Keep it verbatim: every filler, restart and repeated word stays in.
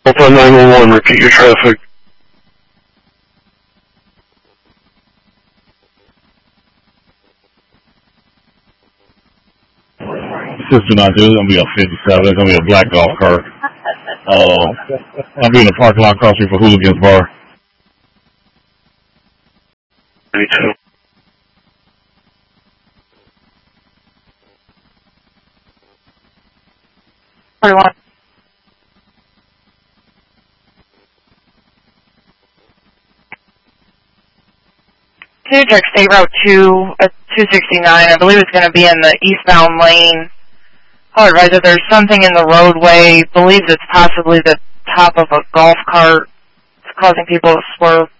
Alpha nine one one, repeat your traffic. Sister not there, it's going to be a fifty-seven. It's going to be a black golf cart. Uh, I'll be in the parking lot across the street for Hooligans Bar. Me too. forty-one. Two check State Route two, uh, two sixty-nine. I believe it's going to be in the eastbound lane. I'll advise that there's something in the roadway. Believes it's possibly the top of a golf cart. It's causing people to swerve.